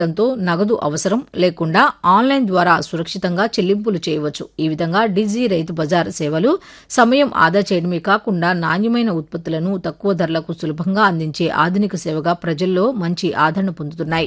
తో నగదు అవసరం లేకుండా ఆన్లైన్ ద్వారా సురక్షితంగా చెల్లింపులు చేయవచ్చు. ఈ విధంగా డిజి రైతు బజార్ సేవలు సమయం ఆదా చేయడమే కాకుండా నాణ్యమైన ఉత్పత్తులను తక్కువ ధరలకు సులభంగా అందించే ఆధునిక సేవగా ప్రజల్లో మంచి ఆదరణ పొందుతున్నాయి.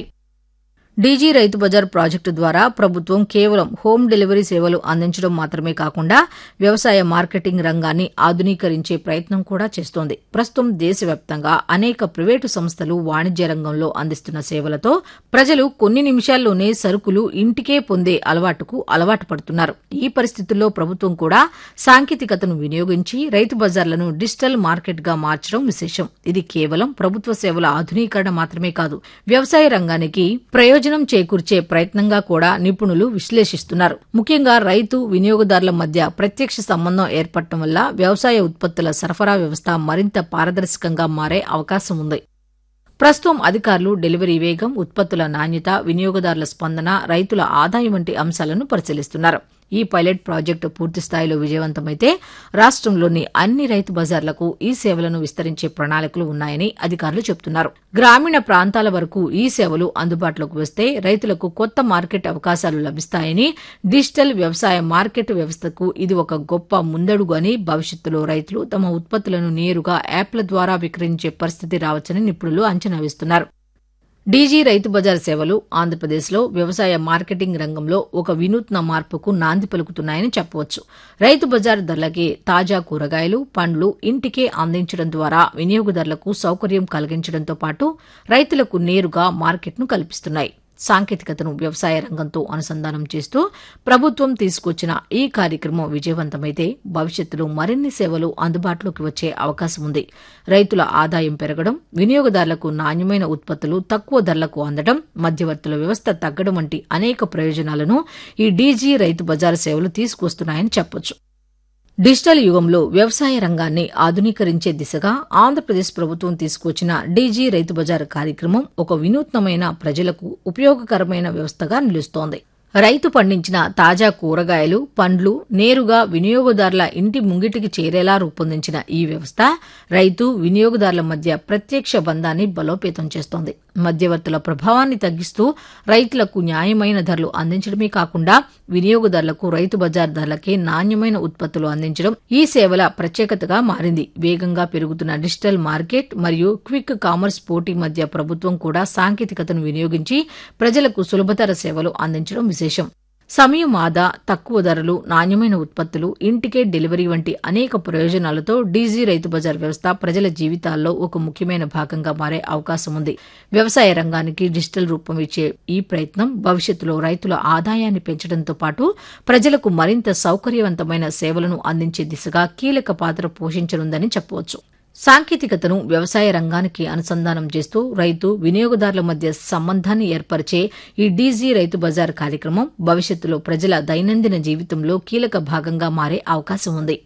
డీజీ రైతు బజార్ ప్రాజెక్టు ద్వారా ప్రభుత్వం కేవలం హోం డెలివరీ సేవలు అందించడం మాత్రమే కాకుండా వ్యవసాయ మార్కెటింగ్ రంగాన్ని ఆధునీకరించే ప్రయత్నం కూడా చేస్తోంది. ప్రస్తుతం దేశవ్యాప్తంగా అనేక ప్రైవేటు సంస్థలు వాణిజ్య రంగంలో అందిస్తున్న సేవలతో ప్రజలు కొన్ని నిమిషాల్లోనే సరుకులు ఇంటికే పొందే అలవాటు పడుతున్నారు. ఈ పరిస్థితుల్లో ప్రభుత్వం కూడా సాంకేతికతను వినియోగించి రైతు బజార్లను డిజిటల్ మార్కెట్గా మార్చడం విశేషం. ఇది కేవలం ప్రభుత్వ సేవల ఆధునీకరణ మాత్రమే కాదు, వ్యవసాయ రంగానికి ప్రయోజనం చేకూర్చే ప్రయత్నంగా కూడా నిపుణులు విశ్లేషిస్తున్నారు. ముఖ్యంగా రైతు వినియోగదారుల మధ్య ప్రత్యక్ష సంబంధం ఏర్పడటం వల్ల వ్యవసాయ ఉత్పత్తుల సరఫరా వ్యవస్థ మరింత పారదర్శకంగా మారే అవకాశం ఉంది. ప్రస్తుతం అధికారులు డెలివరీ వేగం, ఉత్పత్తుల నాణ్యత, వినియోగదారుల స్పందన, రైతుల ఆదాయం వంటి అంశాలను పరిశీలిస్తున్నారు. ఈ పైలట్ ప్రాజెక్టు పూర్తిస్థాయిలో విజయవంతమైతే రాష్ట్రంలోని అన్ని రైతు బజార్లకు ఈ సేవలను విస్తరించే ప్రణాళికలు ఉన్నాయని అధికారులు చెబుతున్నారు. గ్రామీణ ప్రాంతాల వరకు ఈ సేవలు అందుబాటులోకి వస్తే రైతులకు కొత్త మార్కెట్ అవకాశాలు లభిస్తాయని, డిజిటల్ వ్యవసాయ మార్కెట్ వ్యవస్థకు ఇది ఒక గొప్ప ముందడుగు అని, భవిష్యత్తులో రైతులు తమ ఉత్పత్తులను నేరుగా యాప్ల ద్వారా విక్రయించే పరిస్థితి రావచ్చని నిపుణులు అంచనా వేస్తున్నారు. డీజీ రైతు బజార్ సేవలు ఆంధ్రప్రదేశ్లో వ్యవసాయ మార్కెటింగ్ రంగంలో ఒక వినూత్న మార్పుకు నాంది పలుకుతున్నాయని చెప్పవచ్చు. రైతు బజార్ ధరలకే తాజా కూరగాయలు, పండ్లు ఇంటికే అందించడం ద్వారా వినియోగదారులకు సౌకర్యం కలిగించడంతో పాటు రైతులకు నేరుగా మార్కెట్ను కల్పిస్తున్నాయి. సాంకేతికతను వ్యవసాయ రంగంతో అనుసంధానం చేస్తూ ప్రభుత్వం తీసుకొచ్చిన ఈ కార్యక్రమం విజయవంతమైతే భవిష్యత్తులో మరిన్ని సేవలు అందుబాటులోకి వచ్చే అవకాశం ఉంది. రైతుల ఆదాయం పెరగడం, వినియోగదారులకు నాణ్యమైన ఉత్పత్తులు తక్కువ ధరలకు అందడం, మధ్యవర్తుల వ్యవస్థ తగ్గడం వంటి అనేక ప్రయోజనాలను ఈ డీజీ రైతు బజార్ సేవలు తీసుకొస్తున్నాయని చెప్పొచ్చు. డిజిటల్ యుగంలో వ్యవసాయ రంగాన్ని ఆధునీకరించే దిశగా ఆంధ్రప్రదేశ్ ప్రభుత్వం తీసుకొచ్చిన డీజీ రైతు బజార్ కార్యక్రమం ఒక వినూత్నమైన, ప్రజలకు ఉపయోగకరమైన వ్యవస్థగా నిలుస్తోంది. రైతు పండించిన తాజా కూరగాయలు, పండ్లు నేరుగా వినియోగదారుల ఇంటి ముంగిటికి చేరేలా రూపొందించిన ఈ వ్యవస్థ రైతు, వినియోగదారుల మధ్య ప్రత్యక్ష బంధాన్ని బలోపేతం చేస్తోంది. మధ్యవర్తుల ప్రభావాన్ని తగ్గిస్తూ రైతులకు న్యాయమైన ధరలు అందించడమే కాకుండా వినియోగదారులకు రైతు బజార్ ధరలకే నాణ్యమైన ఉత్పత్తులు అందించడం ఈ సేవల ప్రత్యేకతగా మారింది. వేగంగా పెరుగుతున్న డిజిటల్ మార్కెట్ మరియు క్విక్ కామర్స్ పోటీ మధ్య ప్రభుత్వం కూడా సాంకేతికతను వినియోగించి ప్రజలకు సులభతర సేవలు అందించడం విశేషం. సమయం ఆదా, తక్కువ ధరలు, నాణ్యమైన ఉత్పత్తులు, ఇంటికే డెలివరీ వంటి అనేక ప్రయోజనాలతో డీజీ రైతు బజార్ వ్యవస్థ ప్రజల జీవితాల్లో ఒక ముఖ్యమైన భాగంగా మారే అవకాశం ఉంది. వ్యవసాయ రంగానికి డిజిటల్ రూపం ఇచ్చే ఈ ప్రయత్నం భవిష్యత్తులో రైతుల ఆదాయాన్ని పెంచడంతో పాటు ప్రజలకు మరింత సౌకర్యవంతమైన సేవలను అందించే దిశగా కీలక పాత్ర పోషించనుందని చెప్పవచ్చు. సాంకేతికతను వ్యవసాయ రంగానికి అనుసంధానం చేస్తూ రైతు, వినియోగదారుల మధ్య సంబంధాన్ని ఏర్పరిచే ఈ డీజీ రైతు బజార్ కార్యక్రమం భవిష్యత్తులో ప్రజల దైనందిన జీవితంలో కీలక భాగంగా మారే అవకాశం ఉంది.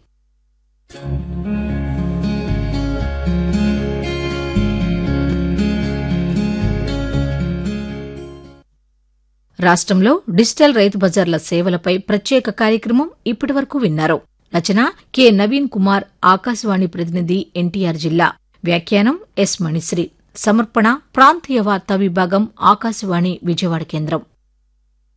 రాష్ట్రంలో డిజిటల్ రైతు బజార్ల సేవలపై ప్రత్యేక కార్యక్రమం ఇప్పటివరకు విన్నారు. రచన కె నవీన్ కుమార్, ఆకాశవాణి ప్రతినిధి ఎన్టీఆర్ జిల్లా. వ్యాఖ్యానం ఎస్ మణిశ్రీ. సమర్పణ ప్రాంతీయ వార్తా విభాగం, ఆకాశవాణి విజయవాడ కేంద్రం.